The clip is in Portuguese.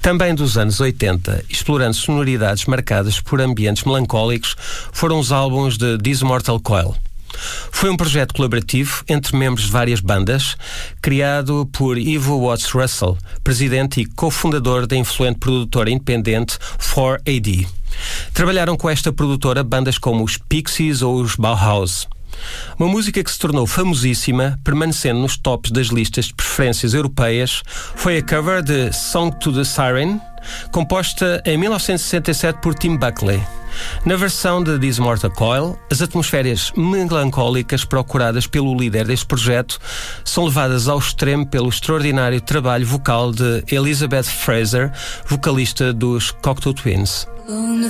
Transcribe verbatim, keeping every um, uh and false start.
Também dos anos oitenta, explorando sonoridades marcadas por ambientes melancólicos, foram os álbuns de This Mortal Coil. Foi um projeto colaborativo entre membros de várias bandas, criado por Ivo Watts Russell, presidente e cofundador da influente produtora independente four A D. Trabalharam com esta produtora bandas como os Pixies ou os Bauhaus. Uma música que se tornou famosíssima, permanecendo nos tops das listas de preferências europeias, foi a cover de Song to the Siren, composta em mil novecentos e sessenta e sete por Tim Buckley. Na versão de This Mortal Coil, as atmosferas melancólicas procuradas pelo líder deste projeto são levadas ao extremo pelo extraordinário trabalho vocal de Elizabeth Fraser, vocalista dos Cocteau Twins. Gonna